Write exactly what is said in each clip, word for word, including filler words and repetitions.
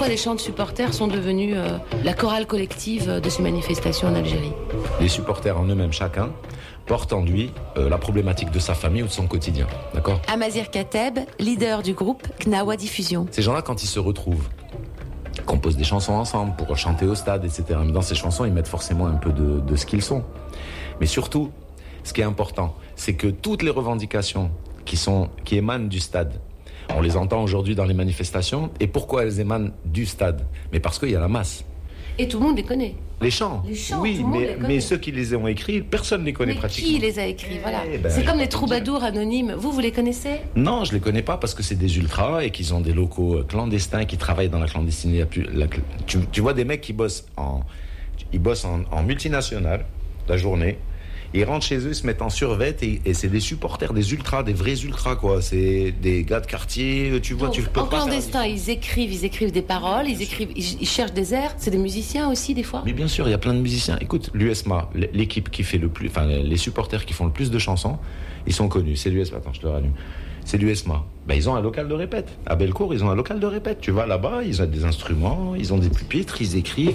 les chants de supporters sont devenus euh, la chorale collective de ces manifestations en Algérie. Les supporters en eux-mêmes, chacun, portent en lui euh, la problématique de sa famille ou de son quotidien. D'accord ? Amazir Kateb, leader du groupe Gnawa Diffusion. Ces gens-là, quand ils se retrouvent, composent des chansons ensemble pour chanter au stade, et cetera. Mais dans ces chansons, ils mettent forcément un peu de, de ce qu'ils sont. Mais surtout, ce qui est important, c'est que toutes les revendications qui, sont, qui émanent du stade, on les entend aujourd'hui dans les manifestations. Et pourquoi elles émanent du stade ? Mais parce qu'il y a la masse. Et tout le monde les connaît. Les chants, les chants oui, mais, mais ceux qui les ont écrits, personne ne les connaît mais pratiquement. Qui les a écrits, voilà. Eh ben, c'est comme les troubadours anonymes. Vous, vous les connaissez ? Non, je les connais pas parce que c'est des ultras et qu'ils ont des locaux clandestins qui travaillent dans la clandestinité. La, tu, tu vois des mecs qui bossent en, ils bossent en, en multinationale la journée. Ils rentrent chez eux, ils se mettent en survêt et, et c'est des supporters, des ultras, des vrais ultras quoi. C'est des gars de quartier, tu vois. Donc, tu peux en pas clandestin, ils écrivent, ils écrivent des paroles, ils écrivent, ils, ils cherchent des airs. C'est des musiciens aussi des fois. Mais bien sûr, il y a plein de musiciens. Écoute, l'U S M A, l'équipe qui fait le plus, enfin les supporters qui font le plus de chansons, ils sont connus. C'est l'U S M A. Attends, je te rallume. C'est l'U S M A. Ben, ils ont un local de répète. À Bellecour, ils ont un local de répète. Tu vois, là-bas, ils ont des instruments, ils ont des pupitres, ils écrivent.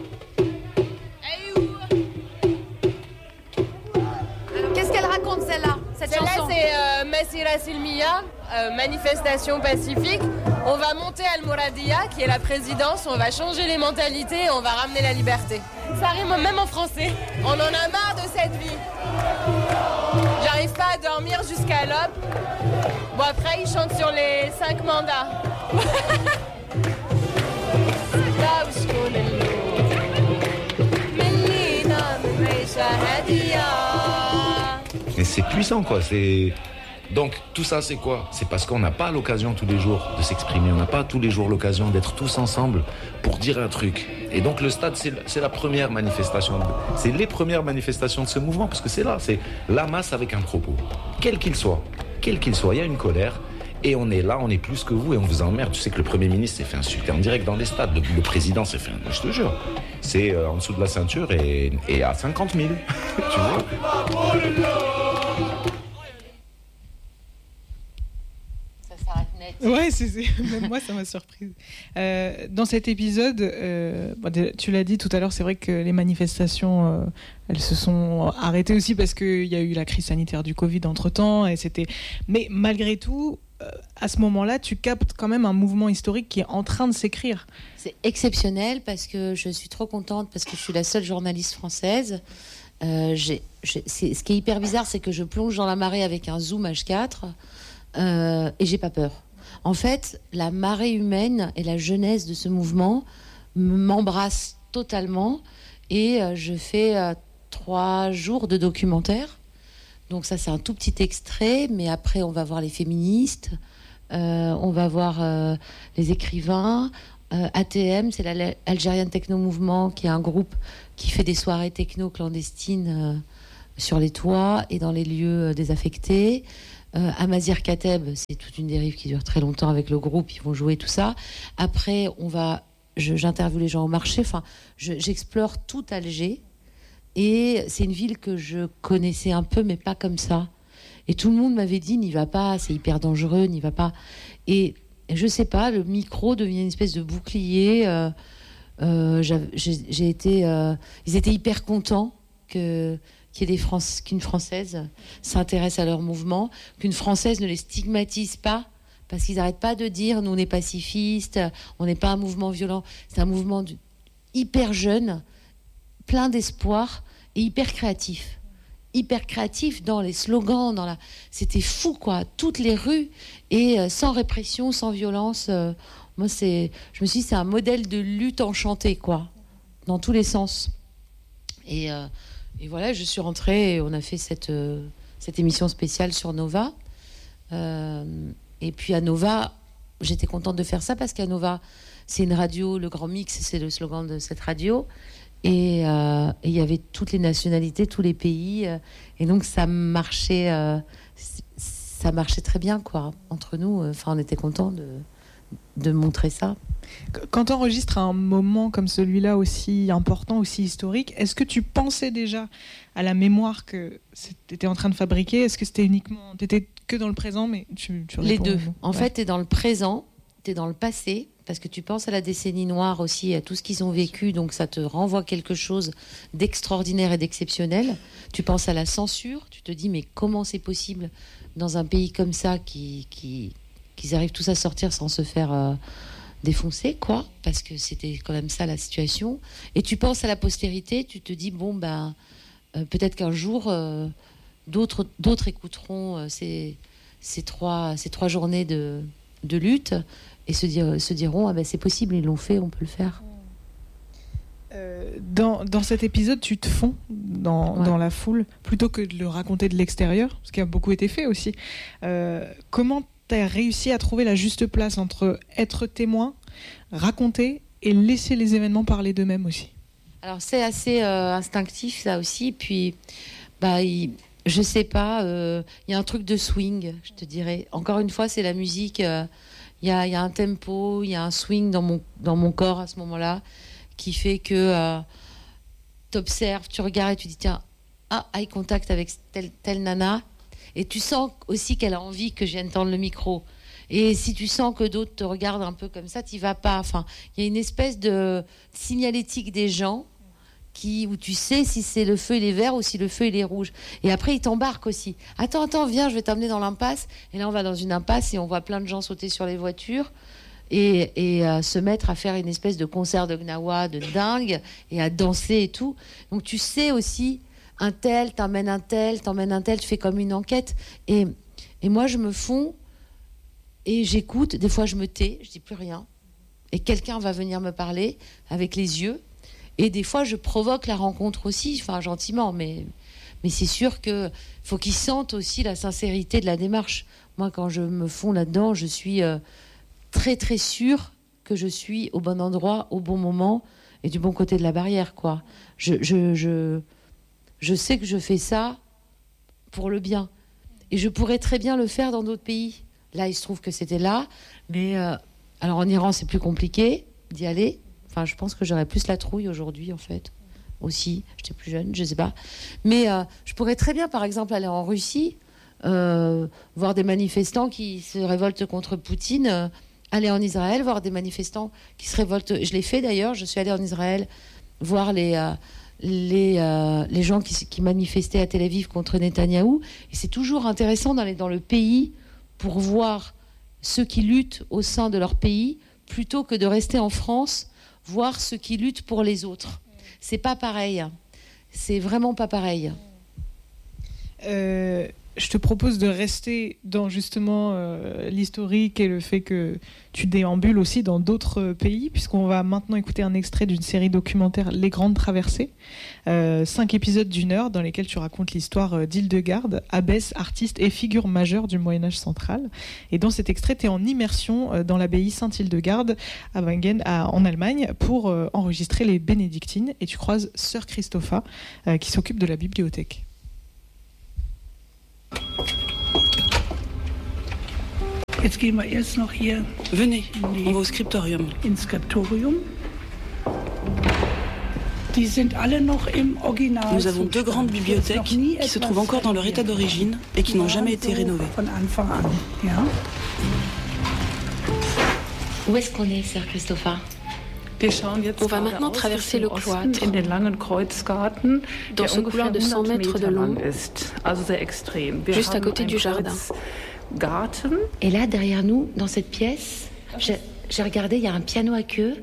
Celle-là, c'est euh, Massira Silmiya, euh, manifestation pacifique. On va monter Al-Mouradia, qui est la présidence. On va changer les mentalités et on va ramener la liberté. Ça rime même en français. On en a marre de cette vie. J'arrive pas à dormir jusqu'à l'aube. Bon, après, ils chantent sur les cinq mandats. Mais c'est puissant quoi, c'est... Donc tout ça c'est quoi ? C'est parce qu'on n'a pas l'occasion tous les jours de s'exprimer, on n'a pas tous les jours l'occasion d'être tous ensemble pour dire un truc. Et donc le stade c'est, c'est la première manifestation, de... c'est les premières manifestations de ce mouvement, parce que c'est là, c'est la masse avec un propos, quel qu'il soit, quel qu'il soit, il y a une colère. Et on est là, on est plus que vous et on vous emmerde. Tu sais que le Premier ministre s'est fait insulter en direct dans les stades. Le, le président s'est fait... Je te jure. C'est euh, en dessous de la ceinture et, et à cinquante mille. Tu vois ? Ça s'arrête net. Ouais, c'est, c'est... même moi, ça m'a surprise. Euh, dans cet épisode, euh, bon, tu l'as dit tout à l'heure, c'est vrai que les manifestations... Euh, elles se sont arrêtées aussi parce qu'il y a eu la crise sanitaire du Covid entre-temps. Et c'était... Mais malgré tout... à ce moment-là, tu captes quand même un mouvement historique qui est en train de s'écrire. C'est exceptionnel parce que je suis trop contente parce que je suis la seule journaliste française. Euh, j'ai, j'ai, c'est, ce qui est hyper bizarre, c'est que je plonge dans la marée avec un zoom H quatre euh, et j'ai pas peur. En fait, la marée humaine et la jeunesse de ce mouvement m'embrassent totalement et euh, je fais euh, trois jours de documentaire. Donc ça, c'est un tout petit extrait, mais après, on va voir les féministes, euh, on va voir euh, les écrivains. Euh, A T M, c'est l'Algerian Techno Movement, qui est un groupe qui fait des soirées techno clandestines euh, sur les toits et dans les lieux euh, désaffectés. Euh, Amazir Kateb, c'est toute une dérive qui dure très longtemps avec le groupe, ils vont jouer tout ça. Après, on va, je, j'interviewe les gens au marché, enfin, je, j'explore tout Alger. Et c'est une ville que je connaissais un peu, mais pas comme ça. Et tout le monde m'avait dit, n'y va pas, c'est hyper dangereux, n'y va pas. Et je sais pas, le micro devient une espèce de bouclier. Euh, euh, j'ai, j'ai été, euh, ils étaient hyper contents que, qu'il y ait des France, qu'une Française s'intéresse à leur mouvement, qu'une Française ne les stigmatise pas, parce qu'ils n'arrêtent pas de dire, nous on est pacifistes, on n'est pas un mouvement violent. C'est un mouvement du, hyper jeune, plein d'espoir et hyper créatif. Hyper créatif dans les slogans, dans la... c'était fou quoi, toutes les rues et euh, sans répression, sans violence. Euh, moi, c'est, je me suis dit, c'est un modèle de lutte enchantée quoi, dans tous les sens. Et, euh, et voilà, je suis rentrée et on a fait cette, euh, cette émission spéciale sur Nova. Euh, et puis à Nova, j'étais contente de faire ça parce qu'à Nova, c'est une radio, le Grand Mix, c'est le slogan de cette radio. Et euh, il y avait toutes les nationalités, tous les pays, euh, et donc ça marchait, euh, ça marchait très bien quoi entre nous. Enfin, on était contents de de montrer ça. Quand tu enregistres un moment comme celui-là aussi important, aussi historique, est-ce que tu pensais déjà à la mémoire que tu étais en train de fabriquer ? Est-ce que c'était uniquement, tu étais que dans le présent, mais tu, tu les deux. En ouais. fait, tu es dans le présent, tu es dans le passé. parce que tu penses à la décennie noire aussi, à tout ce qu'ils ont vécu, donc ça te renvoie quelque chose d'extraordinaire et d'exceptionnel. Tu penses à la censure, tu te dis mais comment c'est possible dans un pays comme ça qui, qui, qu'ils arrivent tous à sortir sans se faire euh, défoncer, quoi, parce que c'était quand même ça la situation. Et tu penses à la postérité, tu te dis bon ben euh, peut-être qu'un jour euh, d'autres, d'autres écouteront euh, ces, ces, trois, ces trois journées de, de lutte et se, dire, se diront ah ben c'est possible, ils l'ont fait, on peut le faire. Euh, dans, dans cet épisode, tu te fonds dans, ouais. dans la foule plutôt que de le raconter de l'extérieur, ce qui a beaucoup été fait aussi. Euh, comment tu as réussi à trouver la juste place entre être témoin, raconter et laisser les événements parler d'eux-mêmes aussi? Alors c'est assez euh, instinctif ça aussi. Puis bah il, je sais pas, il euh, y a un truc de swing, je te dirais. Encore une fois, c'est la musique. Il euh, y, a, y a un tempo, il y a un swing dans mon dans mon corps à ce moment-là, qui fait que euh, t'observes, tu regardes et tu dis tiens, ah, eye contact avec telle, telle nana, et tu sens aussi qu'elle a envie que je vienne tendre le micro. Et si tu sens que d'autres te regardent un peu comme ça, t'y vas pas. Enfin, il y a une espèce de signalétique des gens qui, où tu sais si c'est le feu il est vert ou si le feu il est rouge. Et après ils t'embarquent aussi. Attends, attends, viens, je vais t'emmener dans l'impasse. Et là on va dans une impasse et on voit plein de gens sauter sur les voitures. Et, et euh, se mettre à faire une espèce de concert de gnawa de dingue et à danser et tout. Donc tu sais aussi, un tel, t'emmènes un tel, t'emmènes un tel, tu fais comme une enquête. Et, et moi, je me fonds et j'écoute. Des fois, je me tais, je dis plus rien. Et quelqu'un va venir me parler avec les yeux. Et des fois, je provoque la rencontre aussi, enfin gentiment, mais, mais c'est sûr qu'il faut qu'ils sentent aussi la sincérité de la démarche. Moi, quand je me fonds là-dedans, je suis... Euh, très très sûr que je suis au bon endroit, au bon moment et du bon côté de la barrière, quoi. Je, je, je, je sais que je fais ça pour le bien. Et je pourrais très bien le faire dans d'autres pays. Là, il se trouve que c'était là. Mais euh, alors en Iran, c'est plus compliqué d'y aller. Enfin, je pense que j'aurais plus la trouille aujourd'hui, en fait. Aussi, j'étais plus jeune, je sais pas. Mais euh, je pourrais très bien, par exemple, aller en Russie, euh, voir des manifestants qui se révoltent contre Poutine, euh, aller en Israël, voir des manifestants qui se révoltent. Je l'ai fait d'ailleurs, je suis allée en Israël voir les, euh, les, euh, les gens qui, qui manifestaient à Tel Aviv contre Netanyahou. Et c'est toujours intéressant d'aller dans le pays pour voir ceux qui luttent au sein de leur pays, plutôt que de rester en France, voir ceux qui luttent pour les autres. C'est pas pareil. C'est vraiment pas pareil. Euh... Je te propose de rester dans justement euh, l'historique et le fait que tu déambules aussi dans d'autres pays, puisqu'on va maintenant écouter un extrait d'une série documentaire Les Grandes Traversées, euh, cinq épisodes d'une heure dans lesquels tu racontes l'histoire d'Hildegarde, abbesse, artiste et figure majeure du Moyen-Âge central. Et dans cet extrait, tu es en immersion dans l'abbaye Sainte-Hildegarde à Wengen, à, en Allemagne, pour euh, enregistrer les bénédictines, et tu croises Sœur Christopha euh, qui s'occupe de la bibliothèque. Jetzt gehen wir erst noch hier. Venez, on va au scriptorium. Ins Scriptorium. Die sind alle noch im Original. Nous avons deux grandes bibliothèques qui se trouvent encore dans leur état d'origine et qui n'ont jamais été rénovées. Von Anfang an, ja. Où est-ce qu'on est, Sœur Christopha? On va maintenant traverser le cloître, dans ce couloir de cent mètres de long, juste à côté du jardin. Et là, derrière nous, dans cette pièce, j'ai, j'ai regardé, il y a un piano à queue.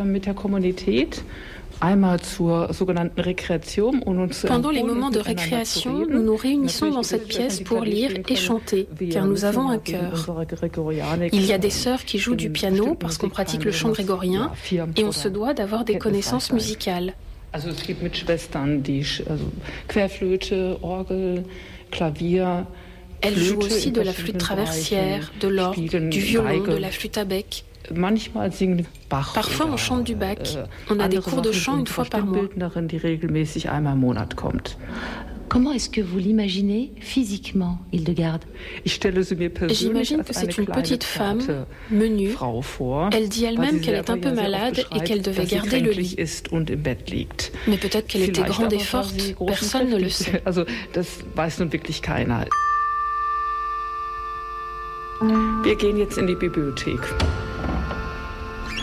Pendant les moments de récréation, nous nous réunissons dans cette pièce pour lire et chanter, car nous avons un chœur. Il y a des sœurs qui jouent du piano parce qu'on pratique le chant grégorien et on se doit d'avoir des connaissances musicales. Elles jouent aussi de la flûte traversière, de l'orgue, du violon, de la flûte à bec. Parfois, on chante du Bach. On a des cours de chant une fois par mois. Comment est-ce que vous l'imaginez physiquement, Hildegarde? J'imagine que c'est une petite femme, menue. Elle dit elle-même qu'elle est un peu malade et qu'elle devait garder le lit. Mais peut-être qu'elle était grande et forte, personne ne le sait. Wir gehen jetzt in die Bibliothek.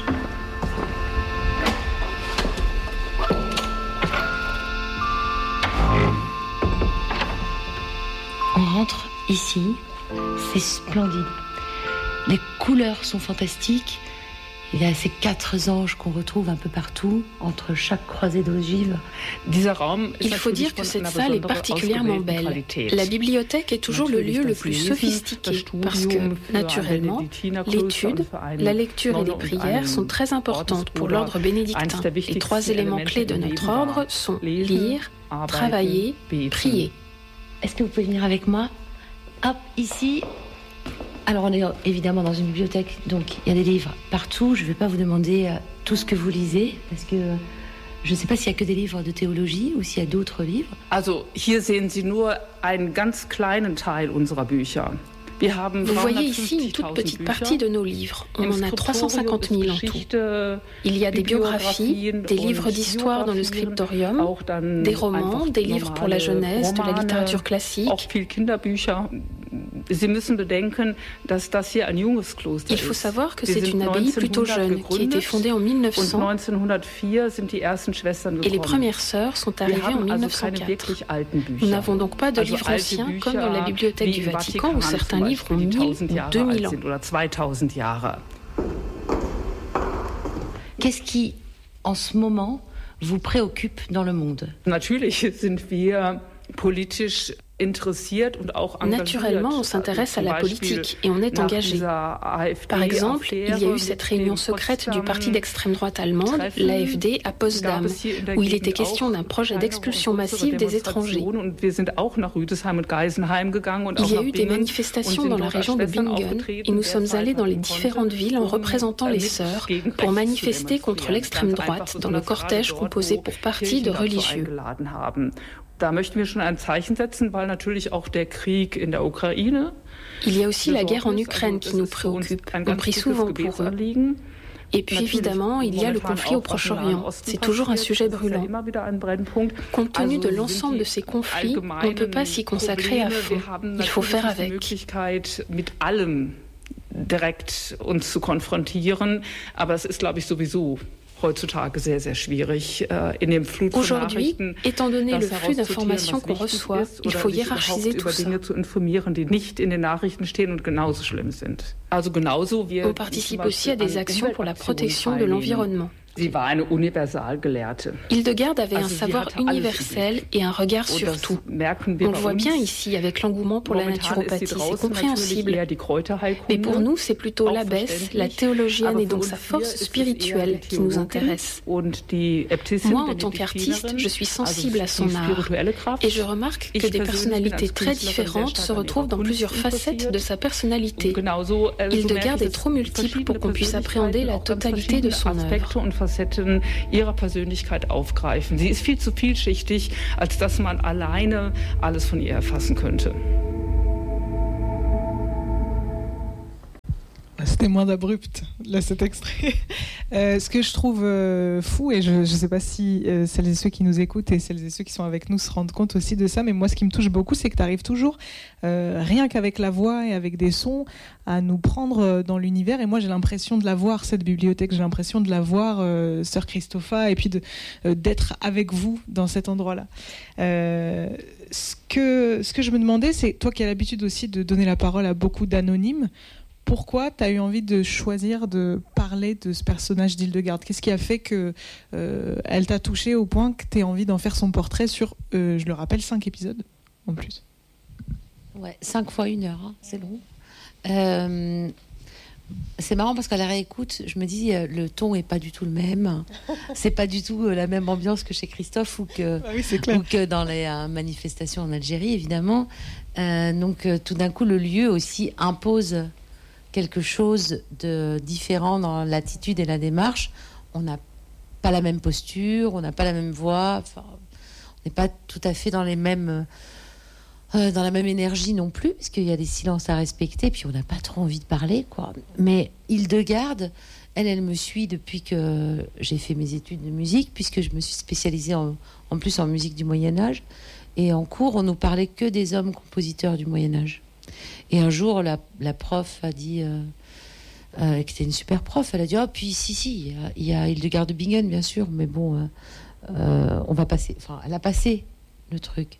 ici, c'est splendide. Les couleurs sont fantastiques. Il y a ces quatre anges qu'on retrouve un peu partout, entre chaque croisée d'ogives. Il faut dire que cette salle est particulièrement belle. La bibliothèque est toujours le lieu le plus sophistiqué parce que, naturellement, l'étude, la lecture et les prières sont très importantes pour l'ordre bénédictin. Les trois éléments clés de notre ordre sont lire, travailler, prier. Est-ce que vous pouvez venir avec moi ? Hop, ici. Alors on est évidemment dans une bibliothèque, donc il y a des livres partout. Je ne vais pas vous demander euh, tout ce que vous lisez, parce que euh, je ne sais pas s'il n'y a que des livres de théologie ou s'il y a d'autres livres. Also hier sehen Sie nur einen ganz kleinen Teil unserer Bücher. Vous voyez ici une toute petite partie de nos livres. On en a trois cent cinquante mille en tout. Il y a des biographies, des livres d'histoire dans le scriptorium, des romans, des livres pour la jeunesse, de la littérature classique. Il faut savoir que c'est une abbaye plutôt jeune, qui a été fondée en mille neuf cents, et les premières sœurs sont arrivées en mille neuf cent quatre. Nous n'avons donc pas de livres anciens, comme dans la bibliothèque du Vatican, où certains livres ont mille ou deux mille ans. Qu'est-ce qui, en ce moment, vous préoccupe dans le monde ? Natürlich sind wir politisch Naturellement, on s'intéresse à la politique et on est engagé. Par exemple, il y a eu cette réunion secrète du parti d'extrême droite allemande, l'A F D, à Potsdam, où il était question d'un projet d'expulsion massive des étrangers. Il y a eu des manifestations dans la région de Bingen et nous sommes allés dans les différentes villes en représentant les sœurs pour manifester contre l'extrême droite dans le cortège composé pour partie de religieux. Da möchten wir schon ein Zeichen setzen, weil natürlich auch der Krieg in der Ukraine. Il y a aussi la guerre en Ukraine qui nous préoccupe. On prie souvent pour eux. Et puis évidemment, il y a le conflit au Proche-Orient. C'est toujours un sujet brûlant. Compte tenu de l'ensemble de ces conflits, on ne peut pas s'y consacrer à fond. Il faut faire avec. Direkt uns zu konfrontieren, aber es ist, glaube ich, sowieso heutzutage sehr, sehr schwierig. In dem Flut von Nachrichten, étant donné le flux d'informations qu'on reçoit, il faut hiérarchiser tout ça. Dinge zu informieren, die nicht in den Nachrichten stehen und genauso schlimm sind. Also genauso wir On participe aussi à des actions pour la protection de l'environnement. Sie war eine Universalgelehrte. Hildegard avait un savoir universel et un regard sur tout. On le voit bien ici avec l'engouement pour la naturopathie, c'est compréhensible. Mais pour nous, c'est plutôt l'abbesse, la théologienne et donc sa force spirituelle qui nous intéresse. Moi, en tant qu'artiste, je suis sensible à son art et je remarque que des personnalités très différentes se retrouvent dans plusieurs facettes de sa personnalité. Hildegard est trop multiple pour qu'on puisse appréhender la totalité de son œuvre. Facetten ihrer Persönlichkeit aufgreifen. Sie ist viel zu vielschichtig, als dass man alleine alles von ihr erfassen könnte. C'était moins abrupt, là, cet extrait. Euh, ce que je trouve euh, fou, et je ne sais pas si euh, celles et ceux qui nous écoutent et celles et ceux qui sont avec nous se rendent compte aussi de ça, mais moi, ce qui me touche beaucoup, c'est que tu arrives toujours, euh, rien qu'avec la voix et avec des sons, à nous prendre dans l'univers. Et moi, j'ai l'impression de la voir, cette bibliothèque, j'ai l'impression de la voir, euh, Sœur Christopha, et puis de, euh, d'être avec vous dans cet endroit-là. Euh, ce que, ce que je me demandais, c'est, toi qui as l'habitude aussi de donner la parole à beaucoup d'anonymes, pourquoi tu as eu envie de choisir de parler de ce personnage d'Hildegard ? Qu'est-ce qui a fait qu'elle euh, t'a touché au point que tu aies envie d'en faire son portrait sur, euh, je le rappelle, cinq épisodes en plus ? Ouais, cinq fois une heure, hein, c'est long. Euh, c'est marrant parce qu'à la réécoute, je me dis euh, le ton est pas du tout le même. C'est pas du tout euh, la même ambiance que chez Christophe ou que, ah oui, c'est clair. Ou que dans les euh, manifestations en Algérie, évidemment. Euh, donc euh, tout d'un coup, le lieu aussi impose quelque chose de différent dans l'attitude et la démarche. On n'a pas la même posture, on n'a pas la même voix, enfin, on n'est pas tout à fait dans les mêmes, euh, dans la même énergie non plus, parce qu'il y a des silences à respecter, puis on n'a pas trop envie de parler, quoi. Mais Hildegard, elle, elle me suit depuis que j'ai fait mes études de musique, puisque je me suis spécialisée en, en plus en musique du Moyen-Âge, et en cours, on nous parlait que des hommes compositeurs du Moyen-Âge. Et un jour, la, la prof a dit, euh, euh, qui était une super prof, elle a dit, oh, puis si, si, il y a Hildegard de Bingen, bien sûr, mais bon, euh, euh, on va passer, enfin, elle a passé le truc.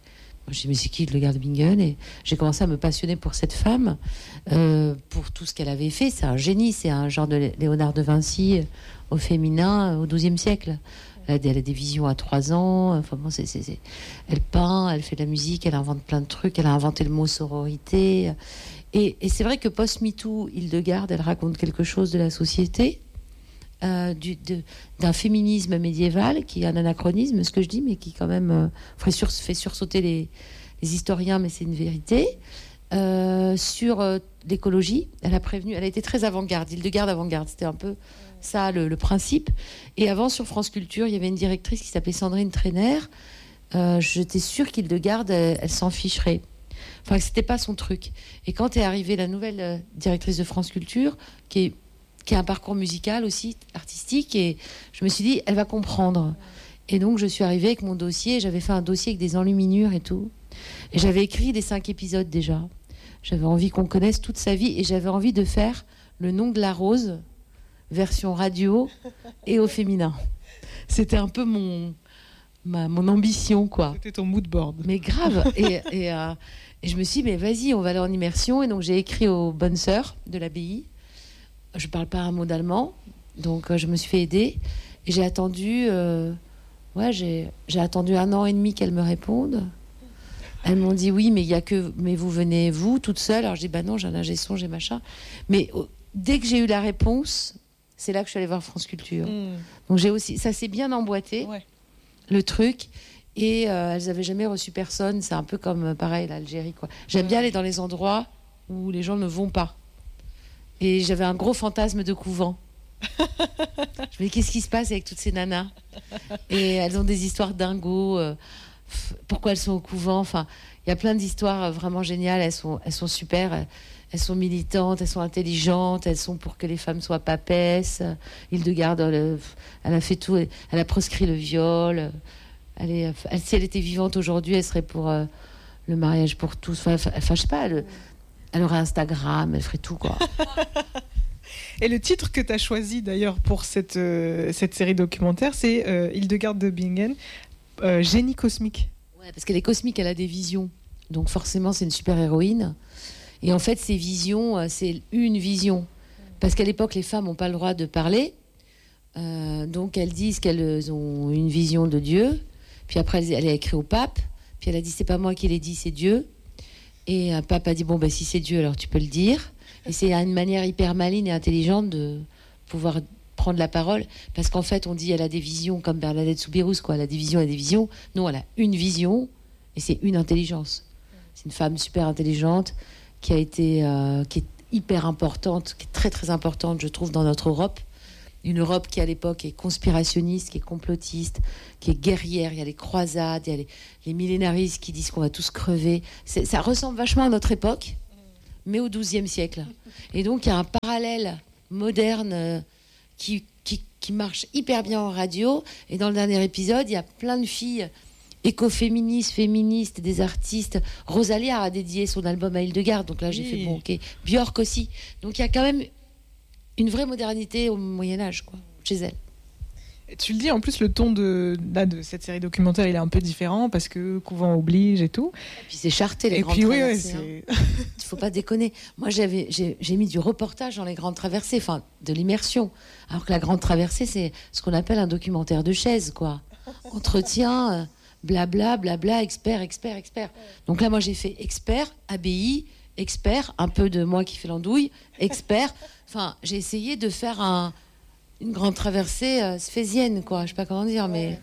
Je dis mais c'est qui Hildegard de Bingen? Et j'ai commencé à me passionner pour cette femme, euh, pour tout ce qu'elle avait fait. C'est un génie, c'est un genre de Léonard de Vinci au féminin au douzième siècle. Elle a, des, elle a des visions à trois ans. Enfin bon, c'est, c'est, c'est... Elle peint, elle fait de la musique, elle invente plein de trucs. Elle a inventé le mot sororité. Et, et c'est vrai que post-MeToo, Hildegard, elle raconte quelque chose de la société, euh, du, de, d'un féminisme médiéval qui est un anachronisme, ce que je dis, mais qui quand même euh, fait, sur, fait sursauter les, les historiens, mais c'est une vérité. Euh, sur euh, l'écologie, elle a prévenu, elle a été très avant-garde. Hildegard avant-garde, c'était un peu ça le, le principe. Et avant, sur France Culture, il y avait une directrice qui s'appelait Sandrine Trainer. Euh, j'étais sûre qu'Hildegard, elle, elle s'en ficherait. Enfin, c'était pas son truc. Et quand est arrivée la nouvelle euh, directrice de France Culture, qui est qui a un parcours musical aussi, artistique, et je me suis dit, elle va comprendre. Et donc, je suis arrivée avec mon dossier, j'avais fait un dossier avec des enluminures et tout, et j'avais écrit des cinq épisodes déjà. J'avais envie qu'on connaisse toute sa vie, et j'avais envie de faire Le nom de la rose, version radio, et au féminin. C'était un peu mon, ma, mon ambition, quoi. C'était ton mood board. Mais grave. et, et, euh, et je me suis dit, mais vas-y, on va aller en immersion, et donc j'ai écrit aux bonnes sœurs de l'abbaye. Je ne parle pas un mot d'allemand, donc euh, je me suis fait aider. Et j'ai attendu, euh, ouais, j'ai, j'ai attendu un an et demi qu'elles me répondent. Elles m'ont dit oui, mais il y a que, mais vous venez vous toute seule. Alors je dis bah non, j'ai un ingé son, j'ai machin. Mais oh, dès que j'ai eu la réponse, c'est là que je suis allée voir France Culture. Mmh. Donc j'ai aussi, ça s'est bien emboîté, ouais. Le truc. Et euh, elles n'avaient jamais reçu personne. C'est un peu comme pareil l'Algérie, quoi. J'aime mmh. bien aller dans les endroits où les gens ne vont pas. Et j'avais un gros fantasme de couvent. Je me dis, qu'est-ce qui se passe avec toutes ces nanas? Et elles ont des histoires dingos. Euh, pourquoi elles sont au couvent? Enfin, il y a plein d'histoires vraiment géniales. Elles sont, elles sont super. Elles sont militantes, elles sont intelligentes. Elles sont pour que les femmes soient papesses. Hildegard, elle, elle a fait tout. Elle, elle a proscrit le viol. Elle est, elle, si elle était vivante aujourd'hui, elle serait pour euh, le mariage pour tous. Enfin, enfin je sais pas. Elle, Elle aurait Instagram, elle ferait tout, quoi. Et le titre que tu as choisi, d'ailleurs, pour cette, euh, cette série documentaire, c'est euh, Hildegard de Bingen, euh, génie cosmique. Ouais, parce qu'elle est cosmique, elle a des visions. Donc forcément, c'est une super-héroïne. Et en fait, ces visions, euh, c'est une vision. Parce qu'à l'époque, les femmes n'ont pas le droit de parler. Euh, donc elles disent qu'elles ont une vision de Dieu. Puis après, elle, elle a écrit au pape. Puis elle a dit, c'est pas moi qui l'ai dit, c'est Dieu. Et un pape a dit, bon, ben, si c'est Dieu, alors tu peux le dire. Et c'est une manière hyper maligne et intelligente de pouvoir prendre la parole. Parce qu'en fait, on dit, elle a des visions comme Bernadette Soubirous, quoi. Elle a des visions et des visions. Non, elle a une vision et c'est une intelligence. C'est une femme super intelligente qui a été, euh, qui est hyper importante, qui est très, très importante, je trouve, dans notre Europe. Une Europe qui, à l'époque, est conspirationniste, qui est complotiste, qui est guerrière. Il y a les croisades, il y a les, les millénaristes qui disent qu'on va tous crever. C'est, ça ressemble vachement à notre époque, mais au douzième siècle. Et donc, il y a un parallèle moderne euh, qui, qui, qui marche hyper bien en radio. Et dans le dernier épisode, il y a plein de filles écoféministes, féministes, des artistes. Rosalia a dédié son album à Hildegard. Donc là, j'ai oui. fait bon, ok. Björk aussi. Donc, il y a quand même une vraie modernité au Moyen-Âge, quoi, chez elle. Et tu le dis, en plus, le ton de, là, de cette série documentaire, il est un peu différent parce que couvent oblige et tout. Et puis c'est charté, les et grandes puis, traversées. Oui, ouais, hein. Il faut pas déconner. Moi, j'avais, j'ai, j'ai mis du reportage dans les grandes traversées, enfin, de l'immersion. Alors que la grande traversée, c'est ce qu'on appelle un documentaire de chaise, quoi. Entretien, euh, blabla, blabla, expert, expert, expert. Donc là, moi, j'ai fait expert, abbaye, expert, un peu de moi qui fais l'andouille, expert. Enfin, j'ai essayé de faire un, une grande traversée euh, sphézienne, quoi. Je sais pas comment dire, mais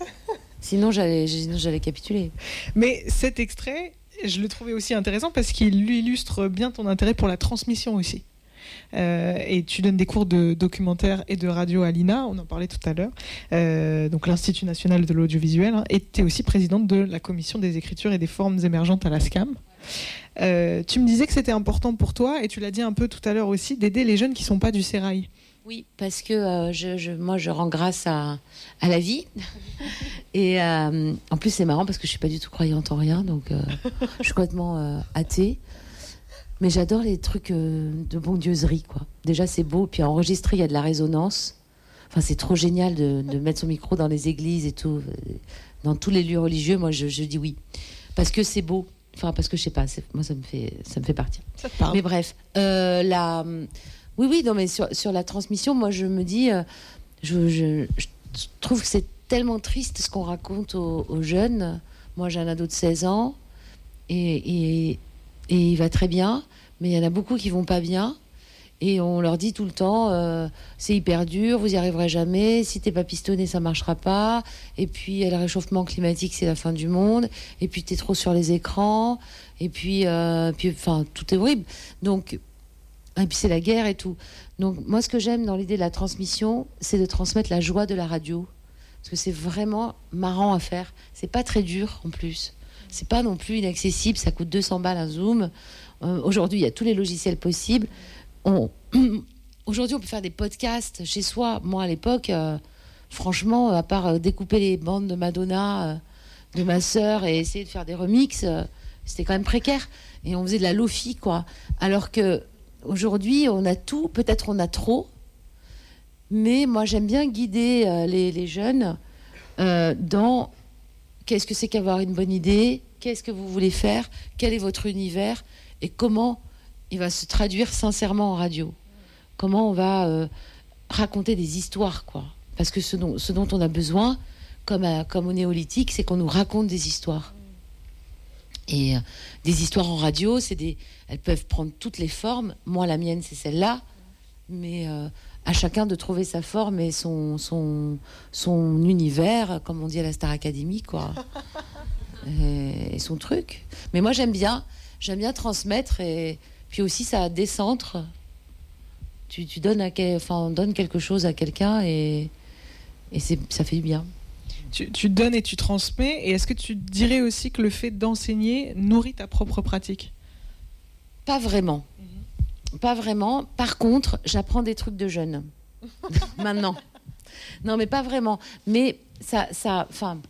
sinon j'allais, sinon j'allais capituler. Mais cet extrait, je le trouvais aussi intéressant parce qu'il lui illustre bien ton intérêt pour la transmission aussi. Euh, et tu donnes des cours de documentaire et de radio à l'I N A, on en parlait tout à l'heure, euh, donc l'Institut national de l'audiovisuel, hein, et tu es aussi présidente de la commission des écritures et des formes émergentes à l'A S C A M. Euh, tu me disais que c'était important pour toi, et tu l'as dit un peu tout à l'heure aussi, d'aider les jeunes qui ne sont pas du sérail. Oui, parce que euh, je, je, moi, je rends grâce à, à la vie. Et euh, en plus, c'est marrant parce que je ne suis pas du tout croyante en rien, donc euh, je suis complètement euh, athée. Mais j'adore les trucs euh, de bondieuserie, quoi. Déjà, c'est beau, puis enregistrer, il y a de la résonance. Enfin, c'est trop génial de, de mettre son micro dans les églises et tout, dans tous les lieux religieux. Moi, je, je dis oui. parce que c'est beau. Enfin, parce que je sais pas, c'est, moi ça me fait, ça me fait partir. Ça te parle. Mais bref, euh, la, oui, oui, non, mais sur, sur la transmission, moi je me dis, euh, je, je, je trouve que c'est tellement triste ce qu'on raconte aux, aux jeunes. Moi j'ai un ado de seize ans et, et, et il va très bien, mais il y en a beaucoup qui vont pas bien. Et on leur dit tout le temps, euh, c'est hyper dur, vous y arriverez jamais. Si t'es pas pistonné, ça marchera pas. Et puis le réchauffement climatique, c'est la fin du monde. Et puis t'es trop sur les écrans. Et puis, euh, puis, enfin, tout est horrible. Donc, et puis c'est la guerre et tout. Donc moi, ce que j'aime dans l'idée de la transmission, c'est de transmettre la joie de la radio, parce que c'est vraiment marrant à faire. C'est pas très dur en plus. C'est pas non plus inaccessible. Ça coûte deux cents balles un Zoom. Euh, aujourd'hui, il y a tous les logiciels possibles. On... Aujourd'hui, on peut faire des podcasts chez soi. Moi, à l'époque, euh, franchement, à part euh, découper les bandes de Madonna, euh, de ma sœur, et essayer de faire des remixes, euh, c'était quand même précaire. Et on faisait de la lofi, quoi. Alors que aujourd'hui, on a tout. Peut-être on a trop. Mais moi, j'aime bien guider euh, les, les jeunes euh, dans qu'est-ce que c'est qu'avoir une bonne idée, qu'est-ce que vous voulez faire, quel est votre univers, et comment il va se traduire sincèrement en radio. Comment on va euh, raconter des histoires, quoi. Parce que ce dont, ce dont on a besoin, comme, à, comme au néolithique, c'est qu'on nous raconte des histoires. Et euh, des histoires en radio, c'est des, elles peuvent prendre toutes les formes. Moi, la mienne, c'est celle-là. Mais euh, à chacun de trouver sa forme et son, son, son univers, comme on dit à la Star Academy, quoi. et, et son truc. Mais moi, j'aime bien, j'aime bien transmettre et... Puis aussi, ça décentre. Tu, tu donnes, à quel, enfin, on donne quelque chose à quelqu'un et, et c'est, ça fait du bien. Tu, tu donnes et tu transmets. Et est-ce que tu dirais aussi que le fait d'enseigner nourrit ta propre pratique ? Pas vraiment. Mm-hmm. Pas vraiment. Par contre, j'apprends des trucs de jeunes. Maintenant. Non, mais pas vraiment. Mais ça... ça enfin,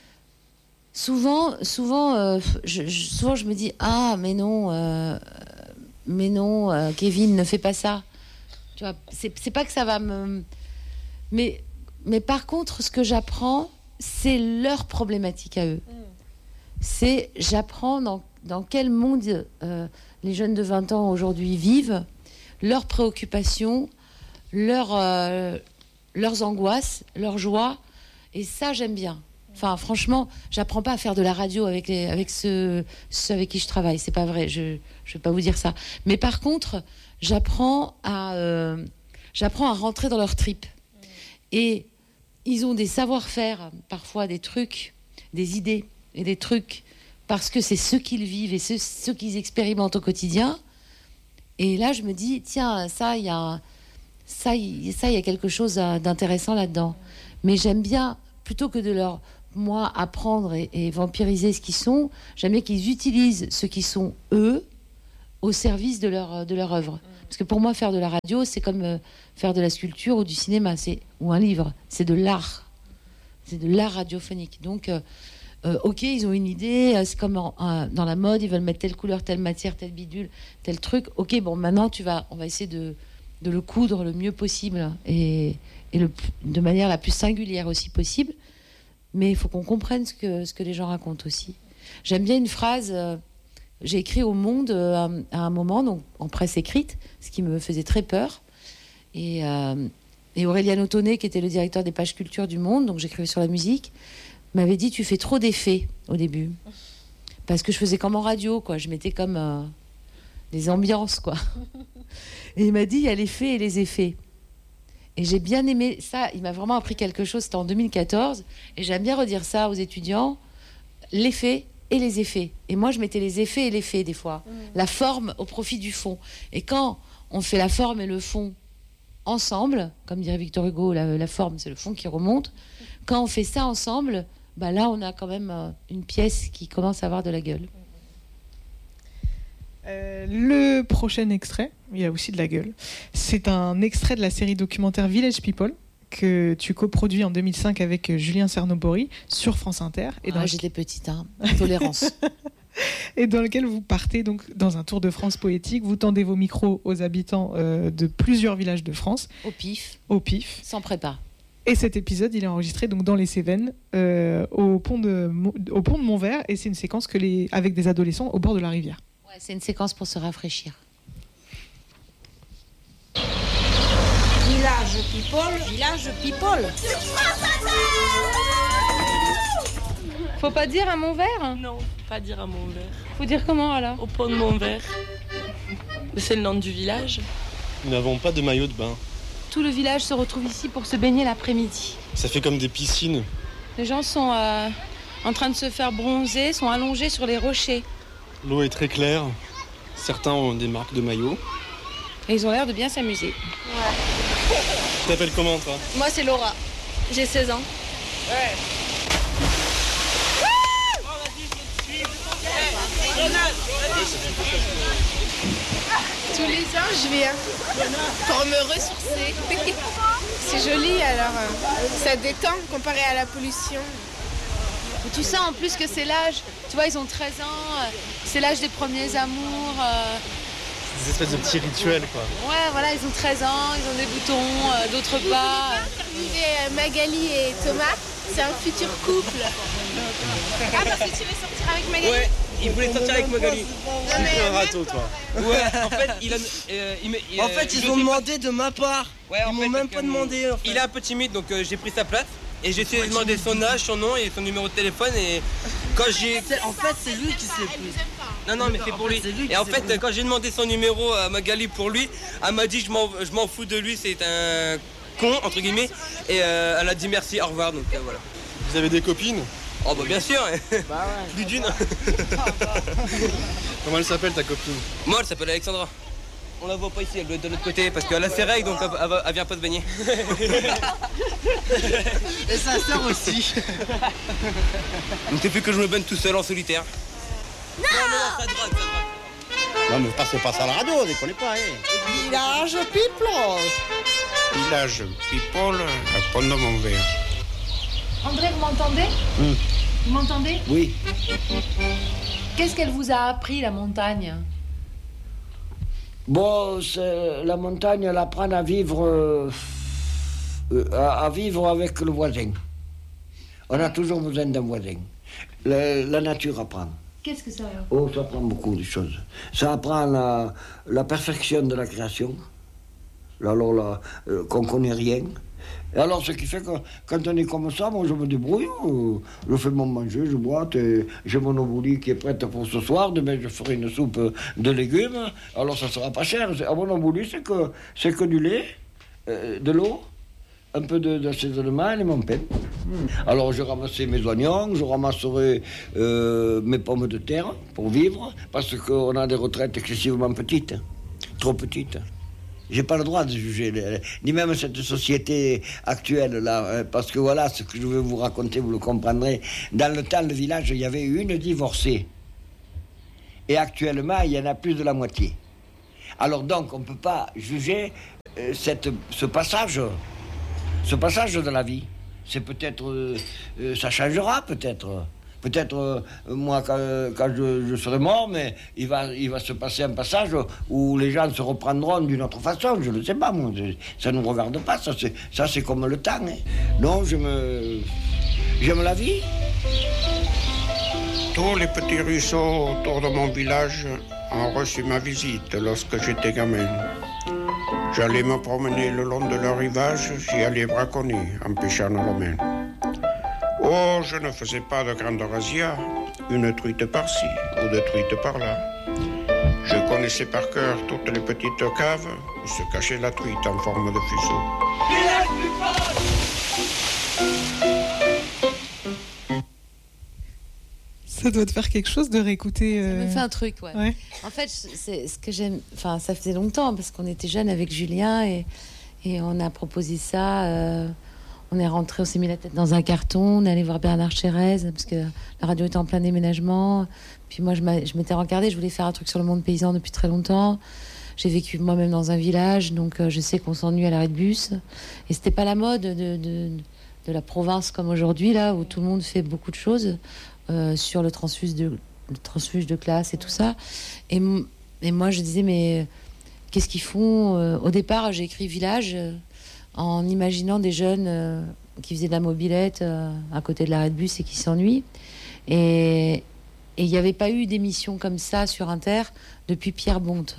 souvent, souvent, euh, je, je, souvent, je me dis « Ah, mais non... Euh, mais non, euh, Kevin, ne fais pas ça. » Tu vois, c'est, c'est pas que ça va me... Mais, mais par contre, ce que j'apprends, c'est leur problématique à eux. Mm. C'est, j'apprends dans, dans quel monde euh, les jeunes de vingt ans aujourd'hui vivent, leurs préoccupations, leurs, euh, leurs angoisses, leurs joies. Et ça, j'aime bien. Enfin, franchement, j'apprends pas à faire de la radio avec, les, avec ceux, ceux avec qui je travaille. C'est pas vrai, je ne vais pas vous dire ça. Mais par contre, j'apprends à, euh, j'apprends à rentrer dans leur trip. Et ils ont des savoir-faire, parfois des trucs, des idées et des trucs, parce que c'est ce qu'ils vivent et ce, ce qu'ils expérimentent au quotidien. Et là, je me dis, tiens, ça, il y a, ça, y, ça, il y a quelque chose d'intéressant là-dedans. Mais j'aime bien, plutôt que de leur... moi, apprendre et, et vampiriser ce qu'ils sont, j'aime bien qu'ils utilisent ce qu'ils sont, eux, au service de leur, de leur œuvre. Parce que pour moi, faire de la radio, c'est comme euh, faire de la sculpture ou du cinéma, c'est, ou un livre. C'est de l'art. C'est de l'art radiophonique. Donc, euh, euh, ok, ils ont une idée, euh, c'est comme en, euh, dans la mode, ils veulent mettre telle couleur, telle matière, tel bidule, tel truc. Ok, bon, maintenant, tu vas, on va essayer de, de le coudre le mieux possible et, et le, de manière la plus singulière aussi possible. Mais il faut qu'on comprenne ce que, ce que les gens racontent aussi. J'aime bien une phrase, euh, j'ai écrit au Monde euh, à un moment, donc en presse écrite, ce qui me faisait très peur. Et, euh, et Aurélien Autonnet, qui était le directeur des pages culture du Monde, donc j'écrivais sur la musique, m'avait dit « Tu fais trop d'effets au début ». Parce que je faisais comme en radio, quoi. Je mettais comme euh, des ambiances, quoi. Et il m'a dit « Il y a les faits et les effets ». Et j'ai bien aimé ça, il m'a vraiment appris quelque chose, c'était en deux mille quatorze, et j'aime bien redire ça aux étudiants, les faits et les effets. Et moi, je mettais les effets et les faits, des fois. Mmh. La forme au profit du fond. Et quand on fait la forme et le fond ensemble, comme dirait Victor Hugo, la, la forme, c'est le fond qui remonte, quand on fait ça ensemble, bah là, on a quand même euh, une pièce qui commence à avoir de la gueule. Euh, le prochain extrait, il a aussi de la gueule. C'est un extrait de la série documentaire Village People que tu coproduis en deux mille cinq avec Julien Cernobori sur France Inter. Et dans ah, le... J'étais petite, hein. Tolérance. Et dans lequel vous partez donc dans un tour de France poétique, vous tendez vos micros aux habitants euh, de plusieurs villages de France. Au pif. Au pif. Sans prépa. Et cet épisode, il est enregistré donc dans les Cévennes, euh, au pont de au pont de Montvert, et c'est une séquence que les avec des adolescents au bord de la rivière. Ouais, c'est une séquence pour se rafraîchir. Village people, village people. Faut pas dire à Montvert ? Non, pas dire à Montvert. Faut dire comment alors ? Au pont de Montvert. C'est le nom du village. Nous n'avons pas de maillot de bain. Tout le village se retrouve ici pour se baigner l'après-midi. Ça fait comme des piscines. Les gens sont euh, en train de se faire bronzer, sont allongés sur les rochers. L'eau est très claire. Certains ont des marques de maillot. Et ils ont l'air de bien s'amuser. Ouais. Tu t'appelles comment, toi ? Moi, c'est Laura. J'ai seize ans. Ouais. Tous les ans, je viens pour me ressourcer. C'est joli, alors euh, ça détend comparé à la pollution. Et tu sens en plus que c'est l'âge, tu vois, ils ont treize ans, euh, c'est l'âge des premiers amours. Euh... Des espèces de petits rituels, quoi. Ouais, voilà, ils ont treize ans, ils ont des boutons, euh, d'autres pas. Interviewé Magali et Thomas, c'est un futur couple. Ah, parce que tu veux sortir avec Magali ? Ouais, il voulait sortir avec Magali. Tu fais un râteau, toi. Ouais, en fait, il a, euh, il, il, en fait, ils ont demandé de ma part. Ouais, ils m'ont même pas demandé. En fait. Il est un peu timide, donc euh, j'ai pris sa place. Et j'ai essayé de demander son âge, son nom et son numéro de téléphone. Et quand j'ai. En fait, c'est lui qui s'est pris. Non, non, mais c'est pour lui. Et en fait, quand j'ai demandé son numéro à Magali pour lui, elle m'a dit je m'en, je m'en fous de lui, c'est un con, entre guillemets. Et euh, elle a dit merci, au revoir. Donc euh, voilà. Vous avez des copines ? Oh, bah bien sûr. Bah ouais. Plus d'une. Comment elle s'appelle, ta copine ? Moi, elle s'appelle Alexandra. On la voit pas ici, elle doit être de l'autre côté parce qu'elle a ses règles donc elle, elle, elle vient pas se baigner. Et sa sœur aussi. Donc c'est plus que je me baigne tout seul en solitaire. Non, non, non, ça drogue, ça drogue. Non mais passez pas ça à la radio, décollez pas, hein. Village people. Village people, à Pont de Montvert. André, vous m'entendez ? Hum. Vous m'entendez ? Oui. Qu'est-ce qu'elle vous a appris, la montagne ? Bon, c'est, la montagne, elle apprend à vivre, euh, à, à vivre avec le voisin. On a toujours besoin d'un voisin. Le, la nature apprend. Qu'est-ce que ça veut ? Oh, ça apprend beaucoup de choses. Ça apprend la, la perfection de la création. Alors là, euh, qu'on connaît rien. Et alors, ce qui fait que quand on est comme ça, moi je me débrouille, euh, je fais mon manger, je boite, et j'ai mon obouli qui est prête pour ce soir, demain je ferai une soupe de légumes, alors ça sera pas cher. À mon obouli, c'est que, c'est que du lait, euh, de l'eau, un peu de, d'assaisonnement et mon pain. Alors je ramasserai mes oignons, je ramasserai euh, mes pommes de terre pour vivre, parce qu'on a des retraites excessivement petites, trop petites. J'ai pas le droit de juger, ni même cette société actuelle là, parce que voilà, ce que je vais vous raconter, vous le comprendrez. Dans le temps, le village, il y avait une divorcée. Et actuellement, il y en a plus de la moitié. Alors donc, on peut pas juger euh, cette, ce passage, ce passage de la vie. C'est peut-être, euh, euh, ça changera peut-être. Peut-être, euh, moi, quand, quand je, je serai mort, mais il va, il va se passer un passage où les gens se reprendront d'une autre façon. Je ne sais pas, moi. Ça ne me regarde pas. Ça, c'est, ça, c'est comme le temps. Hein. Non, je me... J'aime la vie. Tous les petits ruisseaux autour de mon village ont reçu ma visite lorsque j'étais gamin. J'allais me promener le long de leur rivage, j'y allais braconner en pêchant à la main. Oh, je ne faisais pas de grande razzia, une truite par-ci ou deux truites par-là. Je connaissais par cœur toutes les petites caves où se cachait la truite en forme de fuseau. Ça doit te faire quelque chose de réécouter. Euh... Ça me fait un truc, ouais. ouais. En fait, c'est ce que j'aime. Enfin, ça faisait longtemps parce qu'on était jeunes avec Julien et, et on a proposé ça. Euh... On est rentré, on s'est mis la tête dans un carton, on est allé voir Bernard Chérez, parce que la radio était en plein déménagement. Puis moi, je, je m'étais rencardée, je voulais faire un truc sur le monde paysan depuis très longtemps. J'ai vécu moi-même dans un village, donc euh, je sais qu'on s'ennuie à l'arrêt de bus. Et c'était pas la mode de, de, de la province comme aujourd'hui, là, où tout le monde fait beaucoup de choses euh, sur le transfuge, de, le transfuge de classe et tout ça. Et, et moi, je disais, mais qu'est-ce qu'ils font ? Au départ, j'ai écrit village... en imaginant des jeunes euh, qui faisaient de la mobilette euh, à côté de l'arrêt de bus et qui s'ennuient. Et il n'y avait pas eu d'émission comme ça sur Inter depuis Pierre Bonte.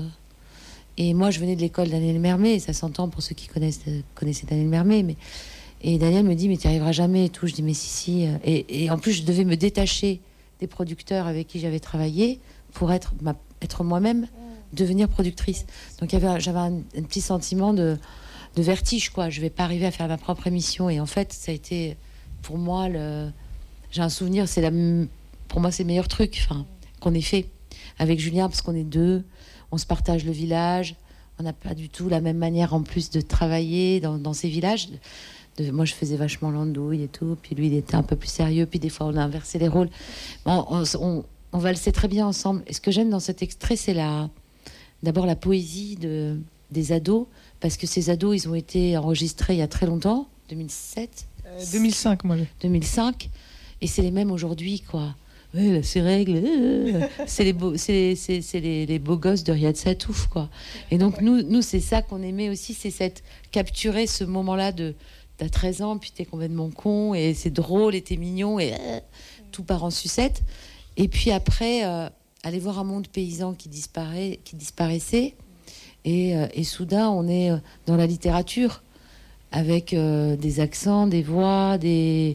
Et moi, je venais de l'école Daniel Mermet, ça s'entend pour ceux qui connaissent, connaissaient Daniel Mermet. Mais... Et Daniel me dit, mais tu n'y arriveras jamais et tout. Je dis, mais si, si. Et, et en plus, je devais me détacher des producteurs avec qui j'avais travaillé pour être, ma, être moi-même, devenir productrice. Donc il y avait, j'avais un, un petit sentiment de, de vertige, quoi. Je vais pas arriver à faire ma propre émission. Et en fait, ça a été, pour moi, le... j'ai un souvenir, c'est la, pour moi, c'est le meilleur truc, enfin, qu'on ait fait avec Julien, parce qu'on est deux, on se partage le village, on n'a pas du tout la même manière, en plus, de travailler dans, dans ces villages. De, moi, je faisais vachement l'andouille et tout, puis lui, il était un peu plus sérieux, puis des fois, on a inversé les rôles. Bon, on, on, on valsait très bien ensemble. Et ce que j'aime dans cet extrait, c'est la... D'abord la poésie de, des ados, parce que ces ados, ils ont été enregistrés il y a très longtemps, deux mille sept euh, deux mille cinq, moi. deux mille cinq, et c'est les mêmes aujourd'hui, quoi. Ouais, là, c'est règle. Euh, c'est les beaux, c'est, c'est, c'est les, les beaux gosses de Riyad Satouf, quoi. Et donc nous, nous, c'est ça qu'on aimait aussi, c'est cette capturer ce moment-là de t'as treize ans, puis t'es complètement con, et c'est drôle, et t'es mignon, et euh, tout part en sucette. Et puis après. Euh, aller voir un monde paysan qui, disparaît, qui disparaissait. Et, euh, et soudain, on est dans la littérature, avec euh, des accents, des voix, des...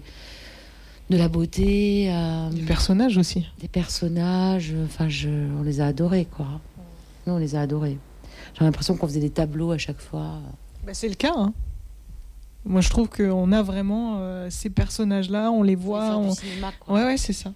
de la beauté. Euh, des personnages aussi. Des personnages. Enfin, je... on les a adorés, quoi. Nous, on les a adorés. J'ai l'impression qu'on faisait des tableaux à chaque fois. Bah, c'est le cas, hein. Moi, je trouve qu'on a vraiment euh, ces personnages-là, on les voit. On... cinéma, quoi. Ouais, ouais, c'est ça.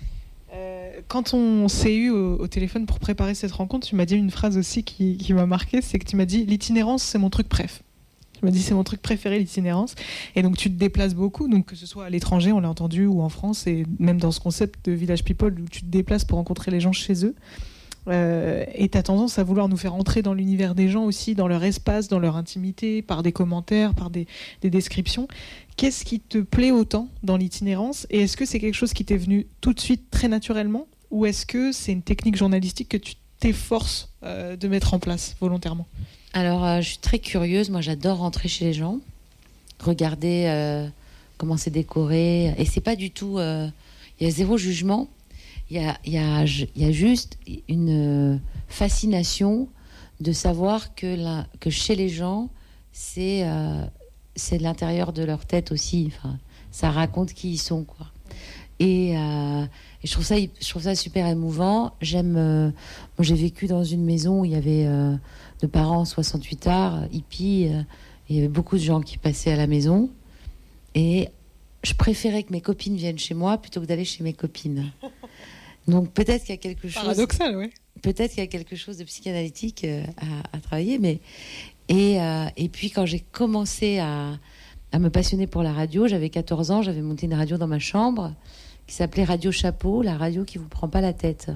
Quand on s'est eu au, au téléphone pour préparer cette rencontre, tu m'as dit une phrase aussi qui, qui m'a marquée, c'est que tu m'as dit l'itinérance, c'est mon truc préf. Tu m'as dit c'est mon truc préféré, l'itinérance. Et donc tu te déplaces beaucoup, donc que ce soit à l'étranger, on l'a entendu, ou en France, et même dans ce concept de Village People où tu te déplaces pour rencontrer les gens chez eux. Euh, et tu as tendance à vouloir nous faire entrer dans l'univers des gens aussi, dans leur espace, dans leur intimité, par des commentaires, par des, des descriptions. Qu'est-ce qui te plaît autant dans l'itinérance ? Et est-ce que c'est quelque chose qui t'est venu tout de suite très naturellement ? Ou est-ce que c'est une technique journalistique que tu t'efforces euh, de mettre en place volontairement ? Alors, euh, je suis très curieuse. Moi, j'adore rentrer chez les gens, regarder euh, comment c'est décoré. Et c'est pas du tout... Il euh, y a zéro jugement. Il y a, y, a, y a juste une fascination de savoir que, la, que chez les gens, c'est, euh, c'est l'intérieur de leur tête aussi. Enfin, ça raconte qui ils sont, quoi. Et, euh, et je trouve ça, je trouve ça super émouvant. J'aime. Euh, moi, j'ai vécu dans une maison où il y avait euh, de parents soixante-huit arts, hippies. Euh, il y avait beaucoup de gens qui passaient à la maison. Et je préférais que mes copines viennent chez moi plutôt que d'aller chez mes copines. Donc peut-être qu'il y a quelque chose. Paradoxal, oui. Peut-être qu'il y a quelque chose de psychanalytique euh, à, à travailler, mais et euh, et puis quand j'ai commencé à à me passionner pour la radio, j'avais quatorze ans, j'avais monté une radio dans ma chambre qui s'appelait Radio Chapeau, la radio qui vous prend pas la tête.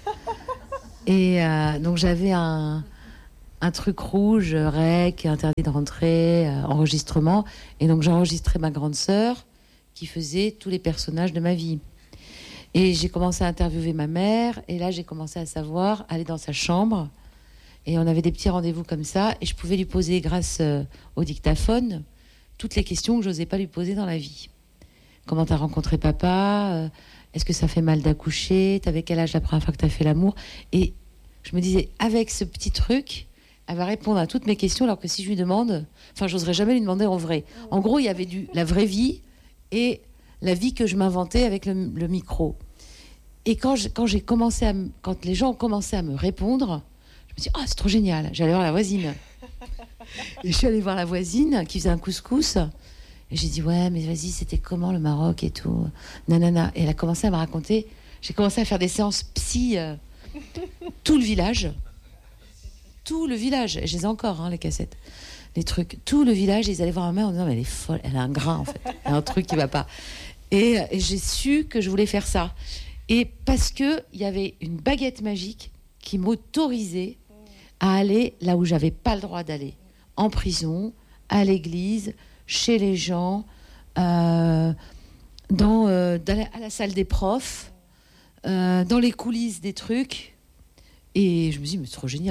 Et euh, donc j'avais un un truc rouge, rec, interdit de rentrer, euh, enregistrement, et donc j'enregistrais ma grande sœur qui faisait tous les personnages de ma vie. Et j'ai commencé à interviewer ma mère, et là j'ai commencé à savoir, aller dans sa chambre, et on avait des petits rendez-vous comme ça, et je pouvais lui poser, grâce euh, au dictaphone, toutes les questions que j'osais pas lui poser dans la vie. Comment t'as rencontré papa ? euh, Est-ce que ça fait mal d'accoucher ? T'avais quel âge la première fois que t'as fait l'amour ? Et je me disais, avec ce petit truc, elle va répondre à toutes mes questions, alors que si je lui demande, enfin j'oserais jamais lui demander en vrai. En gros, il y avait du, la vraie vie, et la vie que je m'inventais avec le, le micro. Et quand, je, quand, j'ai commencé à, quand les gens ont commencé à me répondre, je me suis dit, oh, c'est trop génial, j'allais voir la voisine. Et je suis allée voir la voisine qui faisait un couscous. Et j'ai dit, ouais, mais vas-y, c'était comment le Maroc et tout, nanana. Et elle a commencé à me raconter. J'ai commencé à faire des séances psy. Euh, tout le village. Tout le village. Et je les ai encore, hein, les cassettes. Les trucs. Tout le village, ils allaient voir ma mère en disant, mais elle est folle, elle a un grain, en fait. Il y a un truc qui va pas. Et, et j'ai su que je voulais faire ça. Et parce qu'il y avait une baguette magique qui m'autorisait à aller là où j'avais pas le droit d'aller. En prison, à l'église, chez les gens, euh, dans, euh, dans la, à la salle des profs, euh, dans les coulisses des trucs. Et je me dis, mais c'est trop génial.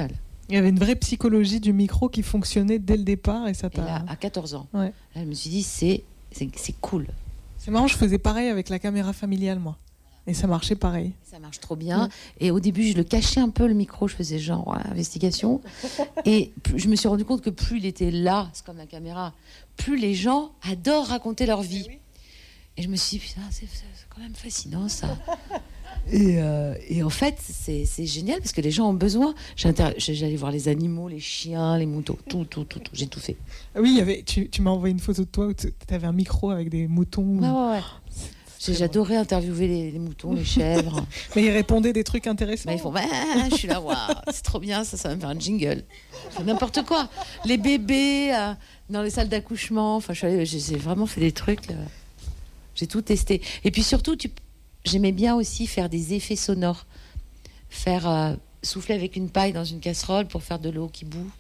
Il y avait une vraie psychologie du micro qui fonctionnait dès le départ et ça t'a... Et là, à quatorze ans, ouais. là, je me suis dit, c'est, c'est, c'est cool. C'est marrant, je faisais pareil avec la caméra familiale, moi. Et ça marchait pareil. Ça marche trop bien. Ouais. Et au début, je le cachais un peu, le micro. Je faisais genre ouais, investigation. Et je me suis rendu compte que plus il était là, c'est comme la caméra, plus les gens adorent raconter leur vie. Oui. Et je me suis dit, putain, c'est, c'est quand même fascinant, ça. Et, euh, et en fait, c'est, c'est génial parce que les gens ont besoin. J'inter... J'allais voir les animaux, les chiens, les moutons, tout, tout, tout, tout. J'ai tout fait. Oui, il y avait, tu, tu m'as envoyé une photo de toi où tu avais un micro avec des moutons. Ouais, ouais, ouais. J'ai, j'adorais interviewer les, les moutons, les chèvres. Mais ils répondaient des trucs intéressants. Bah, ils font, bah, je suis là, waouh, c'est trop bien, ça, ça va me faire un jingle. Enfin, n'importe quoi. Les bébés euh, dans les salles d'accouchement. Enfin, je suis allée, j'ai vraiment fait des trucs. Euh, j'ai tout testé. Et puis surtout, tu, j'aimais bien aussi faire des effets sonores. Faire euh, souffler avec une paille dans une casserole pour faire de l'eau qui bout.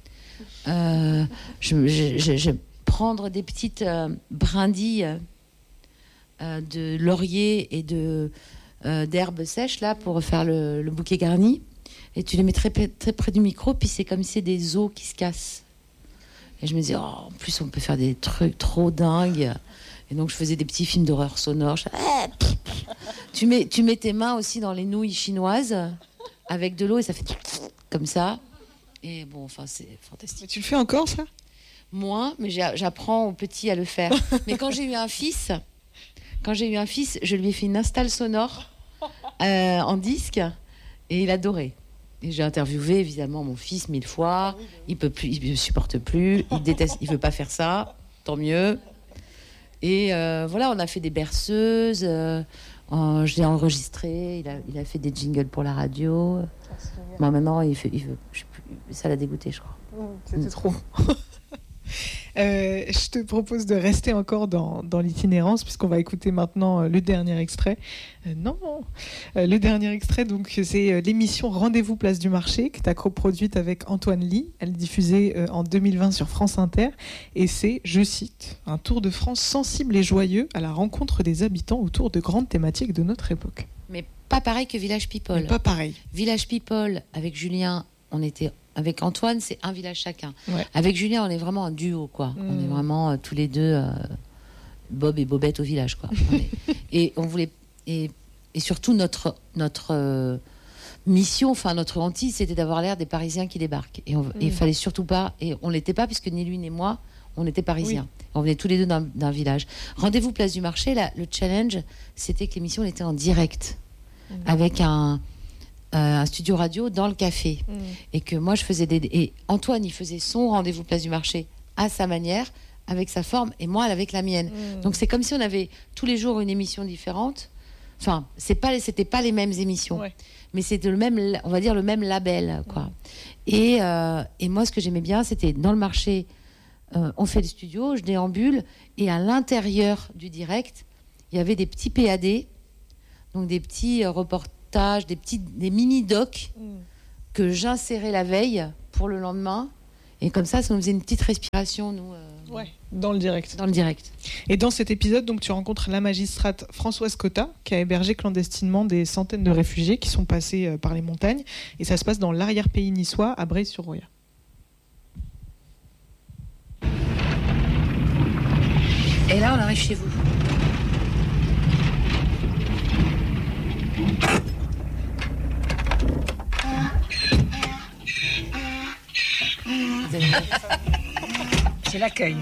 Euh, je, je, je, je prendre des petites euh, brindilles. Euh, de laurier et de euh, d'herbes sèches là pour faire le, le bouquet garni et tu les mets très, très près du micro puis c'est comme si c'est des os qui se cassent et je me dis oh, en plus on peut faire des trucs trop dingues et donc je faisais des petits films d'horreur sonores. Je... tu mets tu mets tes mains aussi dans les nouilles chinoises avec de l'eau et ça fait comme ça et bon enfin c'est fantastique. Mais tu le fais encore ça? Moins, mais j'apprends aux petits à le faire. Mais quand j'ai eu un fils Quand j'ai eu un fils, je lui ai fait une install sonore euh, en disque et il adorait. Et j'ai interviewé évidemment mon fils mille fois. Il peut plus, il ne supporte plus, il déteste, il veut pas faire ça. Tant mieux. Et euh, voilà, on a fait des berceuses. Euh, euh, je l'ai enregistré. Il a, il a fait des jingles pour la radio. Bon, maintenant, il fait, il veut. Je sais plus, ça l'a dégoûté, je crois. C'était trop. Euh, je te propose de rester encore dans, dans l'itinérance puisqu'on va écouter maintenant euh, le dernier extrait. Euh, non, euh, le dernier extrait, donc c'est euh, l'émission Rendez-vous Place du Marché que tu as coproduite avec Antoine Ly. Elle est diffusée euh, en deux mille vingt sur France Inter et c'est, je cite, un tour de France sensible et joyeux à la rencontre des habitants autour de grandes thématiques de notre époque. Mais pas pareil que Village People. Mais pas pareil. Village People avec Julien, on était avec Antoine, c'est un village chacun. Ouais. Avec Julien, on est vraiment un duo, quoi. Mmh. On est vraiment euh, tous les deux euh, Bob et Bobette au village, quoi. On est... et on voulait et, et surtout notre notre euh, mission, enfin notre hantise, c'était d'avoir l'air des Parisiens qui débarquent. Et il mmh. fallait surtout pas. Et on l'était pas puisque ni lui ni moi, on était Parisiens. Oui. On venait tous les deux d'un, d'un village. Rendez-vous Place du Marché. Là, le challenge, c'était que l'émission était en direct mmh. avec un Euh, un studio radio dans le café mmh. et que moi je faisais des et Antoine il faisait son Rendez-vous Place du Marché à sa manière avec sa forme et moi avec la mienne mmh. donc c'est comme si on avait tous les jours une émission différente enfin c'est pas c'était pas les mêmes émissions ouais. mais c'était le même on va dire le même label quoi mmh. et euh, et moi ce que j'aimais bien c'était dans le marché euh, on fait le studio je déambule et à l'intérieur du direct il y avait des petits P A D donc des petits euh, reportages des petits des mini docs mm. que j'insérais la veille pour le lendemain et comme ça ça nous faisait une petite respiration nous euh, ouais, dans le direct dans le direct et dans cet épisode donc tu rencontres la magistrate Françoise Cotta qui a hébergé clandestinement des centaines de réfugiés qui sont passés euh, par les montagnes et ça se passe dans l'arrière-pays niçois à Breil-sur-Roya. Et là on arrive chez vous. C'est l'accueil.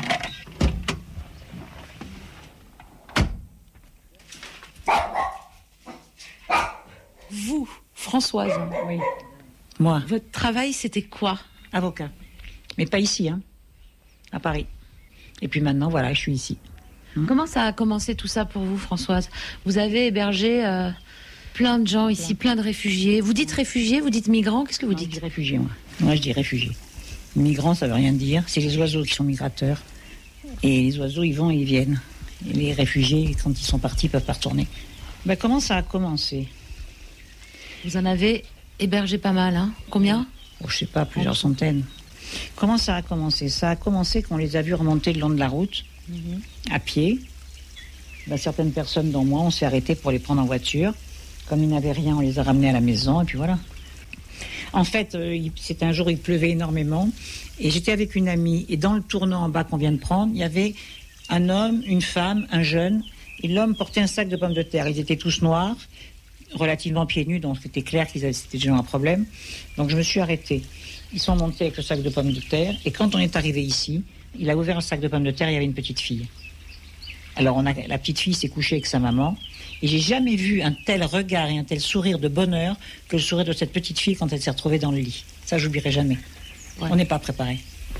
Vous, Françoise. Oui. Moi. Votre travail, c'était quoi? Avocat. Mais pas ici, hein. À Paris. Et puis maintenant, voilà, je suis ici. Hum. Comment ça a commencé tout ça pour vous, Françoise? Vous avez hébergé euh, plein de gens ici, plein. plein de réfugiés. Vous dites réfugiés, vous dites migrants, qu'est-ce que vous moi, dites? Je dis réfugiés, moi. Moi, je dis réfugiés. Migrants, ça veut rien dire. C'est les oiseaux qui sont migrateurs. Et les oiseaux, ils vont et ils viennent. Et les réfugiés, quand ils sont partis, ils peuvent pas retourner. Ben, comment ça a commencé? Vous en avez hébergé pas mal, hein? Combien? Oh, je sais pas, plusieurs centaines. Comment ça a commencé? Ça a commencé qu'on les a vus remonter le long de la route, mm-hmm. à pied. Ben, certaines personnes, dont moi, on s'est arrêtés pour les prendre en voiture. Comme ils n'avaient rien, on les a ramenés à la maison, et puis voilà. En fait, euh, il- c'était un jour où il pleuvait énormément et j'étais avec une amie et dans le tournant en bas qu'on vient de prendre, il y avait un homme, une femme, un jeune et l'homme portait un sac de pommes de terre. Ils étaient tous noirs, relativement pieds nus, donc c'était clair qu'ils avaient, c'était déjà un problème. Donc je me suis arrêtée. Ils sont montés avec le sac de pommes de terre et quand on est arrivé ici, il a ouvert un sac de pommes de terre et il y avait une petite fille. Alors on a, la petite fille s'est couchée avec sa maman et j'ai jamais vu un tel regard et un tel sourire de bonheur que le sourire de cette petite fille quand elle s'est retrouvée dans le lit. Ça, j'oublierai jamais. Ouais. On n'est pas préparé.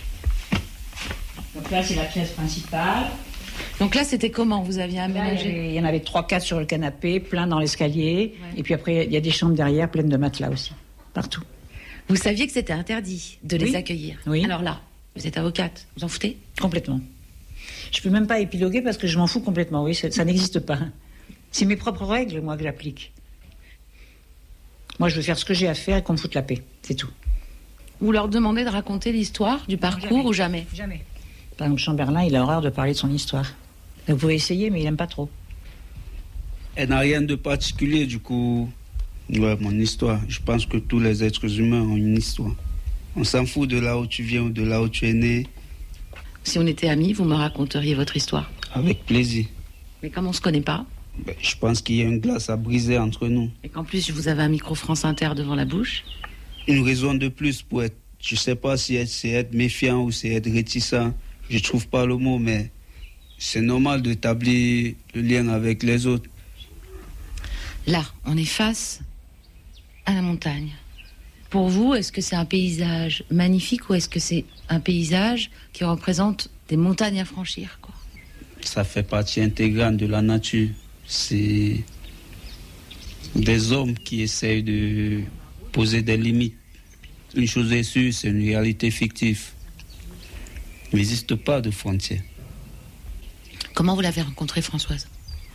Donc là, c'est la pièce principale. Donc là, c'était comment? Vous aviez aménagé? Là, il y en avait trois, quatre sur le canapé, plein dans l'escalier. Ouais. Et puis après, il y a des chambres derrière, pleines de matelas aussi, partout. Vous saviez que c'était interdit de les oui. accueillir? Oui. Alors là, vous êtes avocate, vous en foutez? Complètement. Je peux même pas épiloguer parce que je m'en fous complètement, oui, ça, ça n'existe pas. C'est mes propres règles, moi, que j'applique. Moi, je veux faire ce que j'ai à faire et qu'on me foute la paix, c'est tout. Vous leur demandez de raconter l'histoire du parcours jamais. ou jamais? Jamais. Par exemple, Chamberlain, il a horreur de parler de son histoire. Vous pouvez essayer, mais il n'aime pas trop. Elle n'a rien de particulier, du coup. Ouais, mon histoire. Je pense que tous les êtres humains ont une histoire. On s'en fout de là où tu viens ou de là où tu es né. Si on était amis, vous me raconteriez votre histoire? Avec plaisir. Mais comme on ne se connaît pas? Ben, je pense qu'il y a une glace à briser entre nous. Et qu'en plus, vous avez un micro France Inter devant la bouche? Une raison de plus pour être... Je ne sais pas si c'est être méfiant ou c'est être réticent. Je ne trouve pas le mot, mais c'est normal d'établir le lien avec les autres. Là, on est face à la montagne. Pour vous, est-ce que c'est un paysage magnifique ou est-ce que c'est un paysage qui représente des montagnes à franchir, quoi? Ça fait partie intégrante de la nature. C'est des hommes qui essayent de poser des limites. Une chose est sûre, c'est une réalité fictive. Il n'existe pas de frontières. Comment vous l'avez rencontrée, Françoise?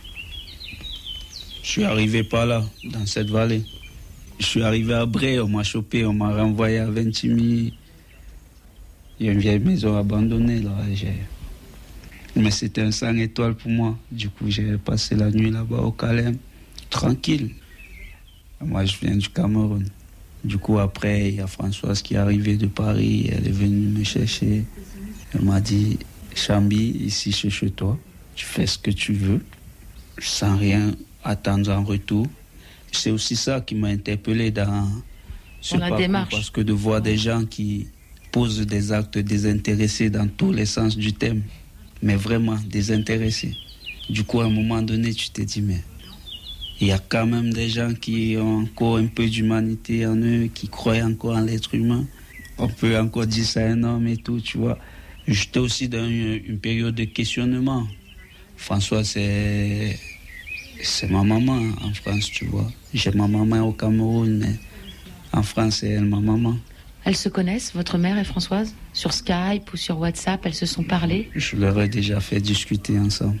Je suis arrivé par là, dans cette vallée. Je suis arrivé à Bray, on m'a chopé, on m'a renvoyé à Ventimille. Il y a une vieille maison abandonnée là. J'ai... Mais c'était un cinq étoiles pour moi. Du coup, j'ai passé la nuit là-bas au Calem, tranquille. Moi, je viens du Cameroun. Du coup, après, il y a Françoise qui est arrivée de Paris. Elle est venue me chercher. Elle m'a dit, Chambi, ici, c'est chez toi. Tu fais ce que tu veux, sans rien attendre en retour. C'est aussi ça qui m'a interpellé dans ce dans la parcours, démarche. parce que de voir des gens qui posent des actes désintéressés dans tous les sens du thème, mais vraiment désintéressés. Du coup, à un moment donné, tu te dis, mais il y a quand même des gens qui ont encore un peu d'humanité en eux, qui croient encore en l'être humain. On peut encore dire ça à un homme et tout, tu vois. J'étais aussi dans une, une période de questionnement. François, c'est... C'est ma maman en France, tu vois. J'ai ma maman au Cameroun, mais en France, c'est elle, ma maman. Elles se connaissent, votre mère et Françoise? Sur Skype ou sur WhatsApp, elles se sont parlé? Je leur ai déjà fait discuter ensemble.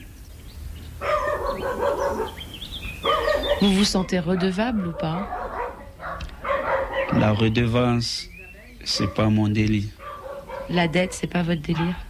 Vous vous sentez redevable ou pas? La redevance, c'est pas mon délire. La dette, c'est pas votre délire?